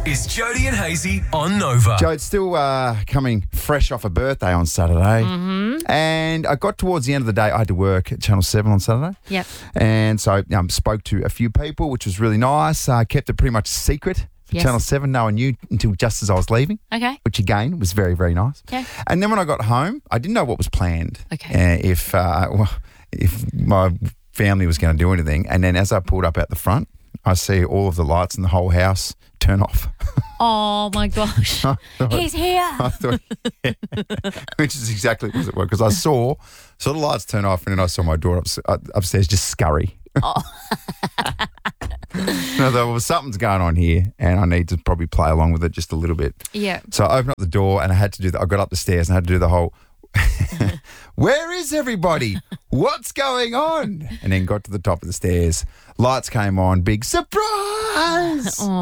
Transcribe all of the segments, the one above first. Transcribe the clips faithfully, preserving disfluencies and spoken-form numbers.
is Jody and Hazy on Nova. Joe, it's still uh, coming fresh off a birthday on Saturday. Mm-hmm. And I got towards the end of the day, I had to work at Channel seven on Saturday. Yep. And so I um, spoke to a few people, which was really nice. I uh, kept it pretty much secret for Yes. Channel seven. No one knew until just as I was leaving, Okay. which again was very, very nice. Okay. And then when I got home, I didn't know what was planned. Okay. Uh, if, uh, well, if my family was going to do anything. And then as I pulled up out the front, I see all of the lights in the whole house turn off. Oh, my gosh. I thought- He's here. I thought, yeah. Which is exactly what it was, because I saw, saw the lights turn off, and then I saw my daughter up, upstairs just scurry. Oh. And I thought, well, something's going on here, and I need to probably play along with it just a little bit. Yeah. So I opened up the door, and I had to do that. I got up the stairs, and I had to do the whole, where is everybody? What's going on? And then got to the top of the stairs. Lights came on. Big surprise. Oh.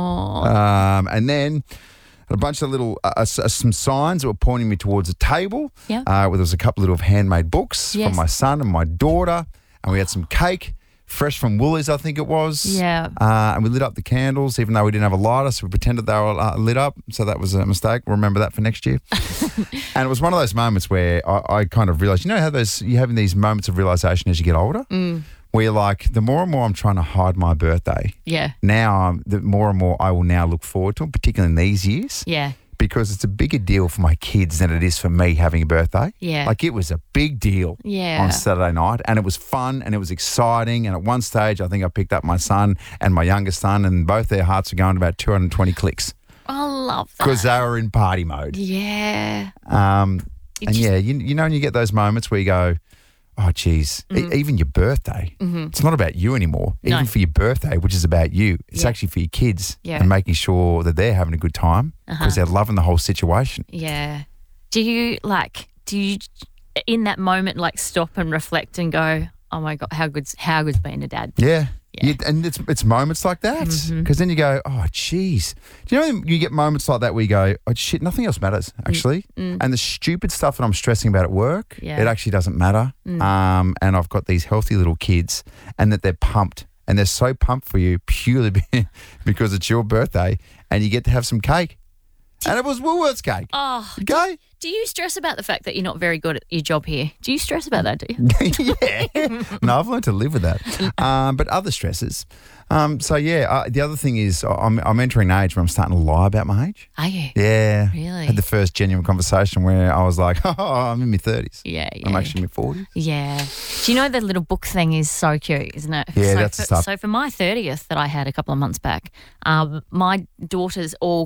Um, and then a bunch of little, uh, uh, some signs that were pointing me towards a table. Yeah. Uh, where there was a couple of little handmade books Yes. from my son and my daughter. And we had some cake, fresh from Woolies, I think it was. Yeah. Uh, and we lit up the candles, even though we didn't have a lighter, so we pretended they were uh, lit up. So that was a mistake. We'll remember that for next year. And it was one of those moments where I, I kind of realised, you know how those you're having these moments of realisation as you get older? Mm. Where you're like, the more and more I'm trying to hide my birthday, Yeah. now um, the more and more I will now look forward to it, particularly in these years, Yeah. because it's a bigger deal for my kids than it is for me having a birthday. Yeah. Like, it was a big deal Yeah. on Saturday night, and it was fun and it was exciting. And at one stage, I think I picked up my son and my youngest son, and both their hearts were going to about two hundred twenty clicks I love that. because they were in party mode. Yeah. Um, It and just- yeah, you, you know, when you get those moments where you go, oh, geez, e- even your birthday, it's not about you anymore. Mm-hmm. No. Even for your birthday, which is about you, it's Yeah. actually for your kids Yeah. and making sure that they're having a good time because Uh-huh. they're loving the whole situation. Yeah. Do you like, do you in that moment like stop and reflect and go, oh my God, how good's, how good's being a dad? Yeah. Yeah. You- and it's it's moments like that because then you go, oh, geez. Do you know you get moments like that where you go, oh, shit, nothing else matters, actually. And the stupid stuff that I'm stressing about at work, Yeah. it actually doesn't matter. Um, and I've got these healthy little kids and that they're pumped. And they're so pumped for you purely be- because it's your birthday and you get to have some cake. And it was Woolworths cake. Oh, Okay? do you stress about the fact that you're not very good at your job here? Do you stress about that, do you? Yeah. No, I've learned to live with that. Um, but other stresses. Um, so, yeah, uh, the other thing is I'm, I'm entering an age where I'm starting to lie about my age. Are you? Yeah. Really? Had the first genuine conversation where I was like, oh, I'm in my thirties. Yeah, yeah. I'm actually in my forties. Yeah. Do you know the little book thing is so cute, isn't it? Yeah, so that's for, the stuff. So for my thirtieth that I had a couple of months back, um, my daughters all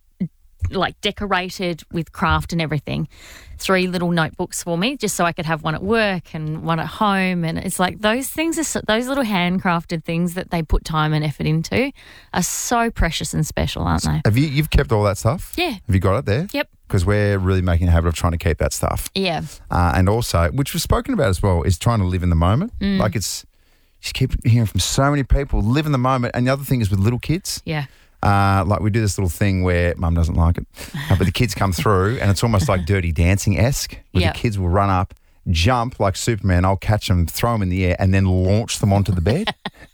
like decorated with craft and everything, three little notebooks for me just so I could have one at work and one at home. And it's like those things, are so, those little handcrafted things that they put time and effort into are so precious and special, aren't they? Have you, you've kept all that stuff? Yeah. Have you got it there? Yep. Because we're really making a habit of trying to keep that stuff. Yeah. Uh, and also, which we've spoken about as well, is trying to live in the moment. Mm. Like it's, you just keep hearing from so many people, live in the moment. And the other thing is with little kids. Yeah. Uh, like we do this little thing where mum doesn't like it, uh, but the kids come through and it's almost like Dirty Dancing-esque where Yep. the kids will run up, jump like Superman, I'll catch them, throw them in the air and then launch them onto the bed.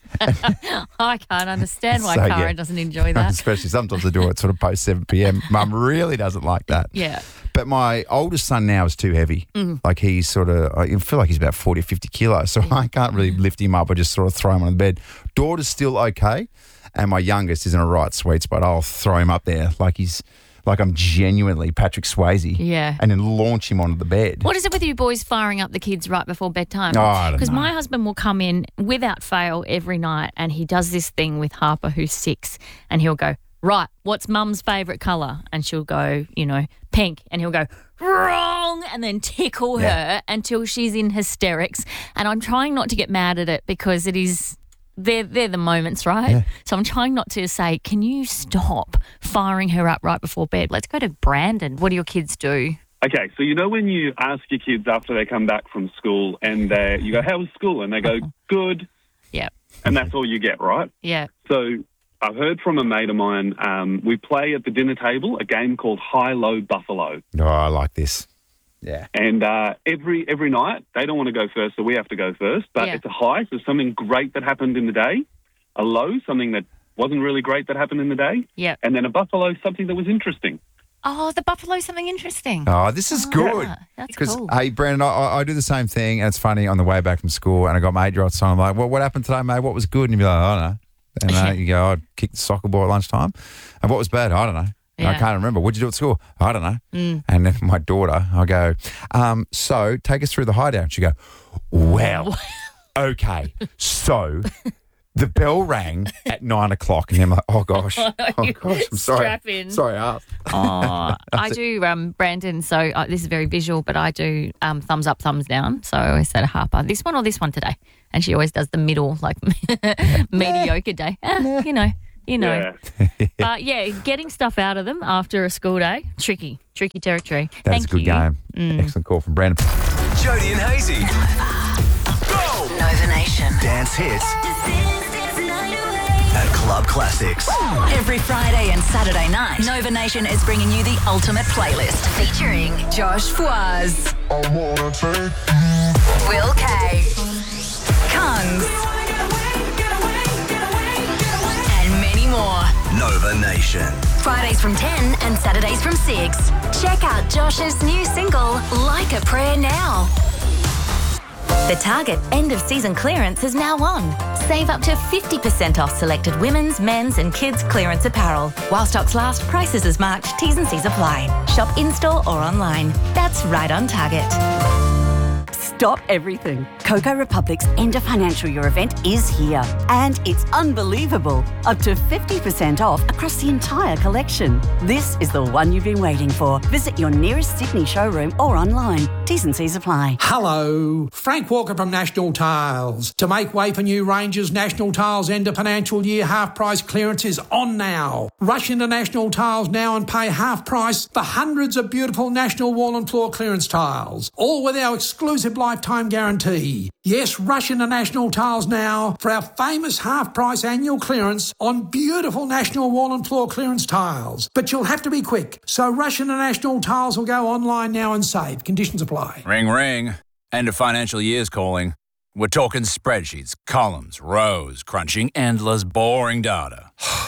I can't understand why So, Cara yeah. doesn't enjoy that. Especially sometimes I do it sort of post seven p.m. Mum really doesn't like that. Yeah. But my oldest son now is too heavy. Like he's sort of, I feel like he's about forty or fifty kilos. So I can't really lift him up. I just sort of throw him on the bed. Daughter's still okay. And my youngest is in a right sweet spot. I'll throw him up there like he's, like I'm genuinely Patrick Swayze. Yeah. And then launch him onto the bed. What is it with you boys firing up the kids right before bedtime? Oh, I don't Because know. my husband will come in without fail every night and he does this thing with Harper, who's six, and he'll go, right, what's mum's favourite colour? And she'll go, you know, pink. And he'll go, wrong, and then tickle Yeah. her until she's in hysterics. And I'm trying not to get mad at it because it is... They're, they're the moments, right? Yeah. So I'm trying not to say, can you stop firing her up right before bed? Let's go to Brandon. What do your kids do? Okay, so you know when you ask your kids after they come back from school and they, you go, how was school? And they go, good. Yeah. And that's all you get, right? Yeah. So I've heard from a mate of mine, um, we play at the dinner table a game called High-Low Buffalo. Oh, I like this. Yeah. And uh, every every night, they don't want to go first, so we have to go first. But Yeah. it's a high, so something great that happened in the day. A low, something that wasn't really great that happened in the day. Yep. And then a buffalo, something that was interesting. Oh, the buffalo, something interesting. Oh, this is good. Ah, that's Because, cool. hey, Brandon, I, I I do the same thing, and it's funny, on the way back from school, and I got my eight-year-old son, I'm like, well, what happened today, mate? What was good? And you'd be like, I don't know. And uh, you go, I kicked the soccer ball at lunchtime. And what was bad? I don't know. And I Yeah. can't remember. What'd you do at school? I don't know. Mm. And then my daughter, I go, um, so take us through the hideout. She go, well, okay, so the bell rang at nine o'clock, and I'm like, oh gosh, oh gosh, I'm sorry, Strap in. sorry, Arth. Oh, I do, um, Brandon. So uh, this is very visual, but I do um, thumbs up, thumbs down. So I always say to Harper, this one or this one today, and she always does the middle, like mediocre day. Ah, you know, you know. Yeah. But yeah, getting stuff out of them after a school day, tricky, tricky territory. That's Thank a good you. game. Mm. Excellent call from Brandon. Jody and Hazy. Go! Nova Nation. Dance hits at Club Classics. Every Friday and Saturday night, Nova Nation is bringing you the ultimate playlist featuring Josh Fwaz, Will K, Kungs, and many more. Nova Nation. Fridays from ten and Saturdays from six. Check out Josh's new single, Like a Prayer Now. The Target end-of-season clearance is now on. Save up to fifty percent off selected women's, men's and kids' clearance apparel. While stocks last, prices as marked, T's and C's apply. Shop in-store or online. That's right on Target. Stop everything. Coco Republic's end of financial year event is here. And it's unbelievable. Up to fifty percent off across the entire collection. This is the one you've been waiting for. Visit your nearest Sydney showroom or online. T's and C's apply. Hello, Frank Walker from National Tiles. To make way for new ranges, National Tiles end of financial year half price clearance is on now. Rush into National Tiles now and pay half price for hundreds of beautiful National wall and floor clearance tiles, all with our exclusive lifetime guarantee. Yes, rush into National Tiles now for our famous half price annual clearance on beautiful National wall and floor clearance tiles. But you'll have to be quick, so rush into National Tiles or go online now and save. Conditions apply. Ring, ring. End of financial year's calling. We're talking spreadsheets, columns, rows, crunching endless, boring data.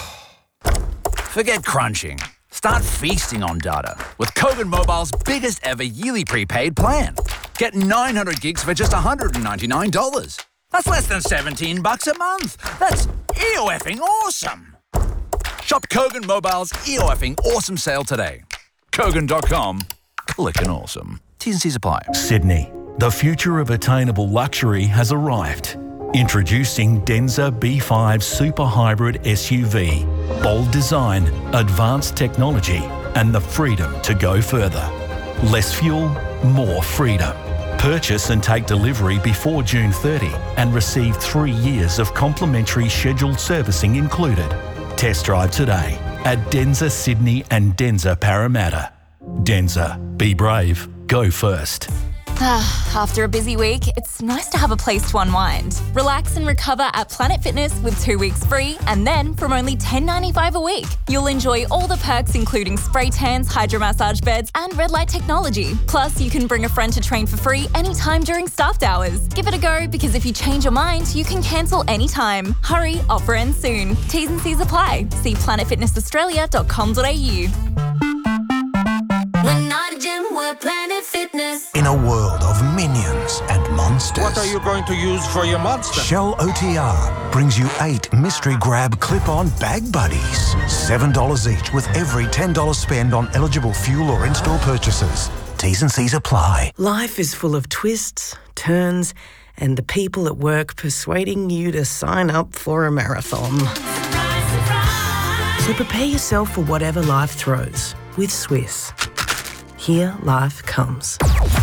Forget crunching. Start feasting on data with Kogan Mobile's biggest ever yearly prepaid plan. Get nine hundred gigs for just one hundred ninety-nine dollars. That's less than seventeen bucks a month. That's E O F-ing awesome. Shop Kogan Mobile's E O F-ing awesome sale today. Kogan dot com. Clickin' awesome. T's and C's apply. Sydney, the future of attainable luxury has arrived. Introducing Denza B five Super Hybrid S U V. Bold design, advanced technology, and the freedom to go further. Less fuel, more freedom. Purchase and take delivery before June thirtieth and receive three years of complimentary scheduled servicing included. Test drive today at Denza Sydney and Denza Parramatta. Denza, be brave, go first. After a busy week, it's nice to have a place to unwind. Relax and recover at Planet Fitness with two weeks free, and then from only ten dollars ninety-five a week, you'll enjoy all the perks including spray tans, hydromassage beds, and red light technology. Plus, you can bring a friend to train for free anytime during staffed hours. Give it a go, because if you change your mind, you can cancel anytime. Hurry, offer ends soon. T's and C's apply. See planet fitness australia dot com dot a u. We're not a gym, we're Planet Fitness. In a world of minions and monsters. What are you going to use for your monster? Shell O T R brings you eight mystery grab clip-on bag buddies. seven dollars each with every ten dollars spend on eligible fuel or in-store purchases. T's and C's apply. Life is full of twists, turns, and the people at work persuading you to sign up for a marathon. So prepare yourself for whatever life throws with Swiss. Here life comes.